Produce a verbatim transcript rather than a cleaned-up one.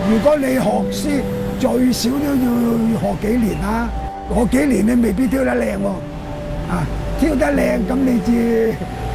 如果你學師最少都要學幾年啦，學幾年你未必挑得靚喎，啊，挑得靚咁你至